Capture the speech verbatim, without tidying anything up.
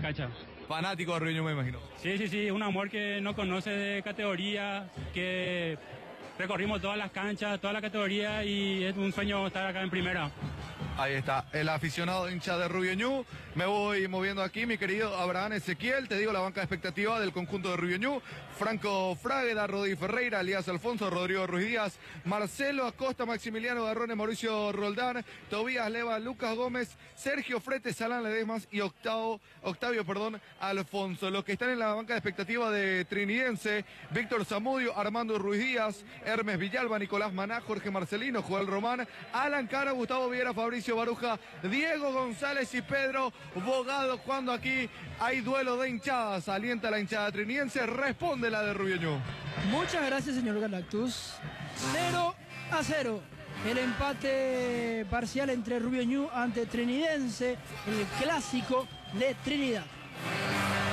cancha. Fanático de Rubio Ñu, me imagino. Sí, sí, sí, un amor que no conoce de categoría, que recorrimos todas las canchas, toda la categoría y es un sueño estar acá en primera. Ahí está, el aficionado hincha de Rubio Ñu. Me voy moviendo aquí, mi querido Abraham Ezequiel. Te digo la banca de expectativa del conjunto de Rubio Ñu: Franco Frágueda, Rodri Ferreira, Elías Alfonso, Rodrigo Ruiz Díaz, Marcelo Acosta, Maximiliano Garrone, Mauricio Roldán, Tobías Leva, Lucas Gómez, Sergio Fretes, Alan Ledesmas y Octavo, Octavio perdón, Alfonso. Los que están en la banca de expectativa de Trinidense: Víctor Zamudio, Armando Ruiz Díaz, Hermes Villalba, Nicolás Maná, Jorge Marcelino, Joel Román, Alan Cara, Gustavo Viera, Fabricio Baruja, Diego González y Pedro Bogado. Cuando aquí hay duelo de hinchadas, alienta la hinchada trinidense, responde la de Rubio Ñu. Muchas gracias, señor Galactus. cero a cero. El empate parcial entre Rubio Ñu ante Trinidense, el clásico de Trinidad.